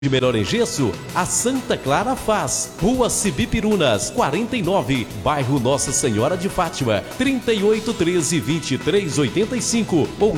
De melhor em gesso, a Santa Clara faz. Rua Cibipirunas, 49, bairro Nossa Senhora de Fátima, 3813-2385 ou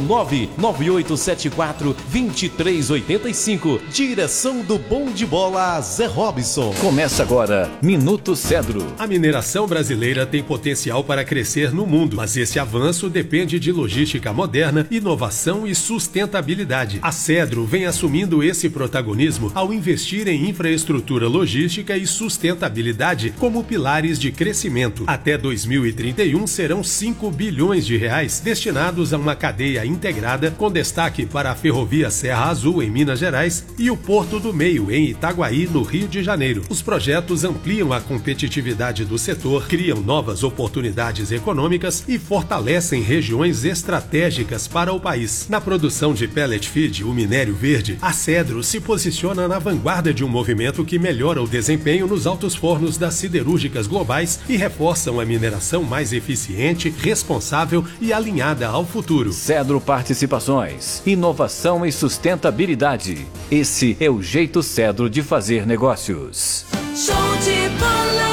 99874-2385. Direção do Bom de Bola, Zé Robson. Começa agora, Minuto Cedro. A mineração brasileira tem potencial para crescer no mundo, mas esse avanço depende de logística moderna, inovação e sustentabilidade. A Cedro vem assumindo esse protagonismo ao investir em infraestrutura logística e sustentabilidade como pilares de crescimento. Até 2031 serão 5 bilhões de reais destinados a uma cadeia integrada com destaque para a Ferrovia Serra Azul em Minas Gerais e o Porto do Meio em Itaguaí, no Rio de Janeiro. Os projetos ampliam a competitividade do setor, criam novas oportunidades econômicas e fortalecem regiões estratégicas para o país. Na produção de pellet feed, o minério verde, a Cedro se posiciona na vanguarda de um movimento que melhora o desempenho nos altos fornos das siderúrgicas globais e reforçam a mineração mais eficiente, responsável e alinhada ao futuro. Cedro Participações, inovação e sustentabilidade. Esse é o jeito Cedro de fazer negócios. Show de bola!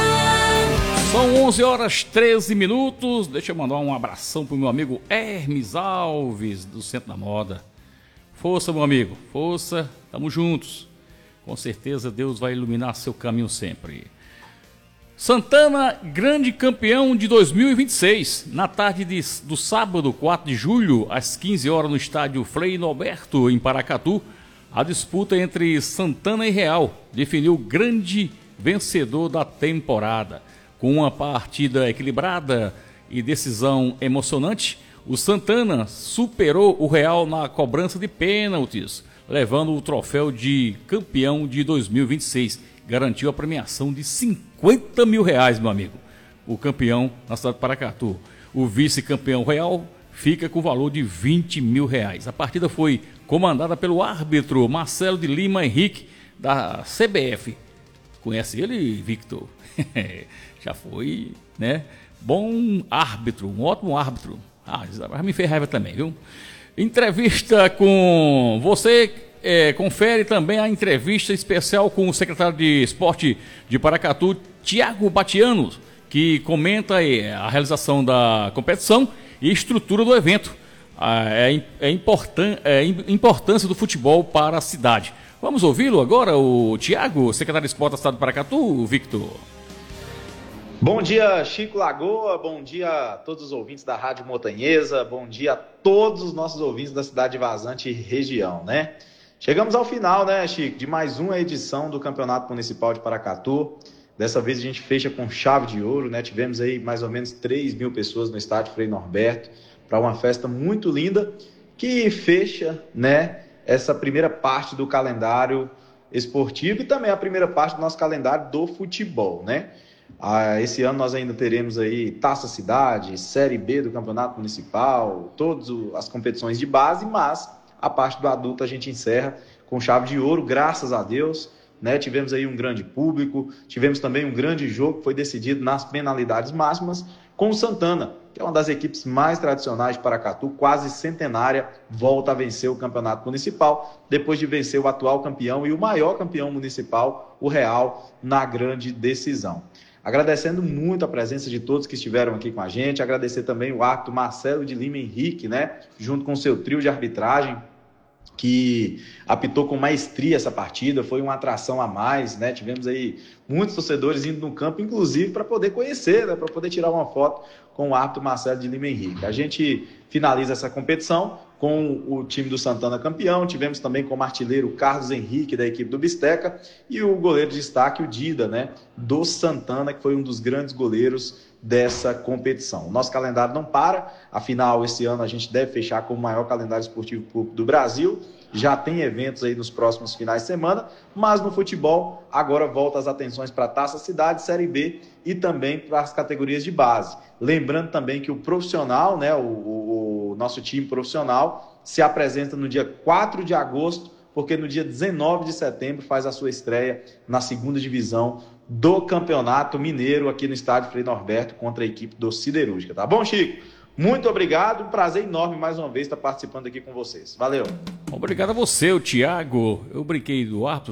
São 11 horas 13 minutos. Deixa eu mandar um abração pro meu amigo Hermes Alves, do Centro da Moda. Força, meu amigo, força, tamo juntos. Com certeza Deus vai iluminar seu caminho sempre. Santana, grande campeão de 2026. Na tarde do sábado, 4 de julho, às 15 horas, no estádio Frei Norberto, em Paracatu, a disputa entre Santana e Real definiu o grande vencedor da temporada. Com uma partida equilibrada e decisão emocionante, o Santana superou o Real na cobrança de pênaltis, levando o troféu de campeão de 2026. Garantiu a premiação de 50 mil reais, meu amigo. O campeão na cidade de Paracatu. O vice-campeão Real fica com o valor de 20 mil reais. A partida foi comandada pelo árbitro Marcelo de Lima Henrique, da CBF. Conhece ele, Victor? Já foi, né? Bom árbitro, um ótimo árbitro. Já me fez raiva também, viu? Entrevista com você, confere também a entrevista especial com o secretário de Esporte de Paracatu, Tiago Batiano, que comenta a realização da competição e estrutura do evento, a importância do futebol para a cidade. Vamos ouvi-lo agora, o Tiago, secretário de Esporte da cidade de Paracatu, Victor. Bom dia, Chico Lagoa, bom dia a todos os ouvintes da Rádio Montanhesa, bom dia a todos os nossos ouvintes da cidade de Vazante e região, né? Chegamos ao final, né, Chico, de mais uma edição do Campeonato Municipal de Paracatu. Dessa vez a gente fecha com chave de ouro, né? Tivemos aí mais ou menos 3 mil pessoas no estádio Frei Norberto para uma festa muito linda que fecha, né, essa primeira parte do calendário esportivo e também a primeira parte do nosso calendário do futebol, né? Esse ano nós ainda teremos aí Taça Cidade, Série B do Campeonato Municipal, todas as competições de base, mas a parte do adulto a gente encerra com chave de ouro, graças a Deus, né? Tivemos aí um grande público, tivemos também um grande jogo que foi decidido nas penalidades máximas com o Santana, que é uma das equipes mais tradicionais de Paracatu, quase centenária, volta a vencer o Campeonato Municipal, depois de vencer o atual campeão e o maior campeão municipal, o Real, na grande decisão. Agradecendo muito a presença de todos que estiveram aqui com a gente, agradecer também o árbitro Marcelo de Lima Henrique, né, junto com o seu trio de arbitragem, que apitou com maestria essa partida, foi uma atração a mais, né? Tivemos aí muitos torcedores indo no campo, inclusive para poder conhecer, né? Para poder tirar uma foto com o árbitro Marcelo de Lima Henrique. A gente finaliza essa competição com o time do Santana campeão, tivemos também como artilheiro o Carlos Henrique, da equipe do Bisteca, e o goleiro de destaque, o Dida, né? Do Santana, que foi um dos grandes goleiros dessa competição. O nosso calendário não para, afinal, esse ano a gente deve fechar com o maior calendário esportivo público do Brasil, já tem eventos aí nos próximos finais de semana, mas no futebol agora volta as atenções para a Taça Cidade, Série B e também para as categorias de base. Lembrando também que o profissional, né, o nosso time profissional, se apresenta no dia 4 de agosto, porque no dia 19 de setembro faz a sua estreia na segunda divisão do Campeonato Mineiro aqui no estádio Frei Norberto contra a equipe do Siderúrgica. Tá bom, Chico? Muito obrigado, um prazer enorme mais uma vez estar participando aqui com vocês. Valeu. Obrigado a você, o Thiago. Eu brinquei do árbitro,